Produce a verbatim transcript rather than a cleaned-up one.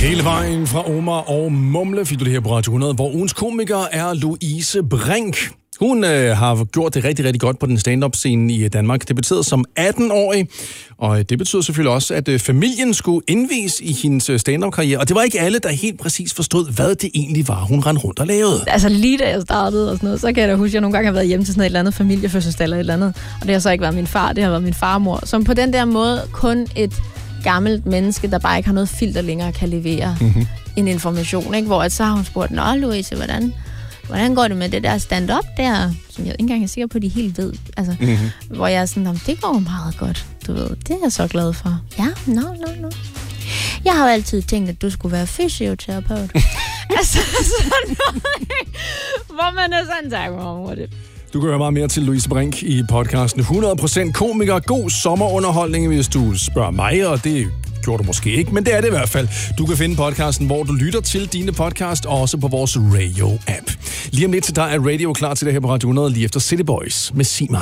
Hele vejen fra Omar og Mumle fik du det her på Radio hundrede, hvor ugens komiker er Louise Brink. Hun øh, har gjort det rigtig, rigtig godt på den stand-up-scene i Danmark. Debuterede som atten-årig, og det betyder selvfølgelig også, at øh, familien skulle indvise i hendes stand-up-karriere. Og det var ikke alle, der helt præcis forstod, hvad det egentlig var, hun rendte rundt og lavede. Altså lige da jeg startede og sådan noget, så kan jeg da huske, at jeg nogle gange har været hjemme til sådan et eller andet familiefødselsdag eller et eller andet. Og det har så ikke været min far, det har været min farmor. Som på den der måde kun et gammelt menneske, der bare ikke har noget filter længere, kan levere mm-hmm. en information. Ikke? Hvor at så har hun spurgt, nå Louise, hvordan... Hvordan går det med det der stand-up der, som jeg ikke engang er sikker på, at de helt ved. Altså, mm-hmm. Hvor jeg er sådan, det går meget godt, du ved. Det er jeg så glad for. Ja, no, no, no. Jeg har jo altid tænkt, at du skulle være fysioterapeut. altså, sådan noget, hvor man er sådan, tak for det. Du kan høre meget mere til Louise Brink i podcasten hundrede procent komiker. God sommerunderholdning, hvis du spørger mig, og det gjorde du måske ikke, men det er det i hvert fald. Du kan finde podcasten, hvor du lytter til dine podcast, og også på vores radio-app. Lige om lidt, der er radio klar til det her på Radio hundrede, lige efter City Boys med Sima.